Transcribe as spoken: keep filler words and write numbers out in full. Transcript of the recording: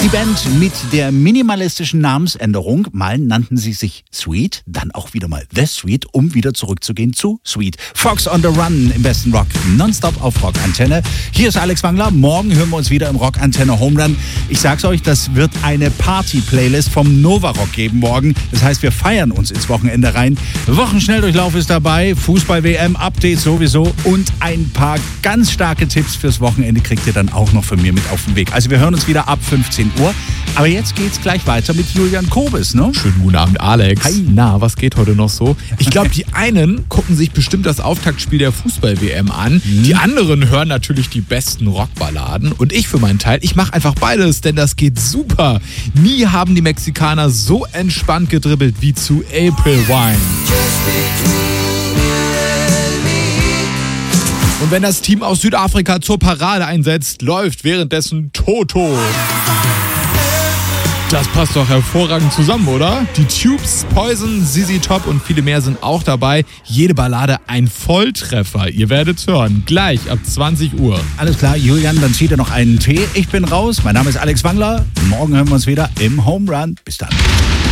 Die Band mit der minimalistischen Namensänderung. Mal nannten sie sich Sweet, dann auch wieder mal The Sweet, um wieder zurückzugehen zu Sweet. Fox on the Run im besten Rock, nonstop auf Rock Antenne. Hier ist Alex Wangler. Morgen hören wir uns wieder im Rock Antenne Home Run. Ich sag's euch, das wird eine Party-Playlist vom Nova Rock geben morgen. Das heißt, wir feiern uns ins Wochenende rein. Wochenschnelldurchlauf ist dabei, Fußball-W M-Update sowieso und ein paar ganz starke Tipps fürs Wochenende kriegt ihr dann auch noch von mir mit auf den Weg. Also wir hören uns wieder ab fünfzehn Uhr. Aber jetzt geht's gleich weiter mit Julian Kobis, ne? Schönen guten Abend, Alex. Hi. Na, was geht heute noch so? Ich glaube, die einen gucken sich bestimmt das Auftaktspiel der Fußball-W M an. Mhm. Die anderen hören natürlich die besten Rockballaden. Und ich für meinen Teil, ich mache einfach beides, denn das geht super. Nie haben die Mexikaner so entspannt gedribbelt wie zu April Wine. Und wenn das Team aus Südafrika zur Parade einsetzt, läuft währenddessen Toto. Das passt doch hervorragend zusammen, oder? Die Tubes, Poison, Z Z Top und viele mehr sind auch dabei. Jede Ballade ein Volltreffer. Ihr werdet's hören. Gleich ab zwanzig Uhr. Alles klar, Julian, dann zieht er noch einen Tee. Ich bin raus. Mein Name ist Alex Wangler. Morgen hören wir uns wieder im Home Run. Bis dann.